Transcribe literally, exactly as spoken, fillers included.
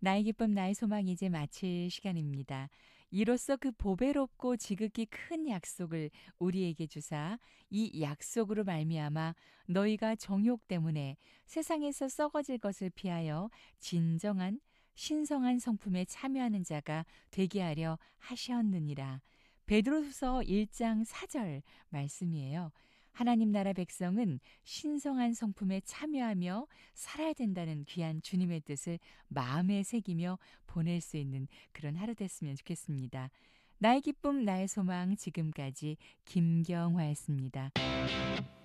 나의 기쁨 나의 소망 이제 마칠 시간입니다. 이로써 그 보배롭고 지극히 큰 약속을 우리에게 주사 이 약속으로 말미암아 너희가 정욕 때문에 세상에서 썩어질 것을 피하여 진정한 신성한 성품에 참여하는 자가 되게 하려 하셨느니라. 베드로후서 일 장 사 절 말씀이에요. 하나님 나라 백성은 신성한 성품에 참여하며 살아야 된다는 귀한 주님의 뜻을 마음에 새기며 보낼 수 있는 그런 하루 됐으면 좋겠습니다. 나의 기쁨, 나의 소망 지금까지 김경화였습니다.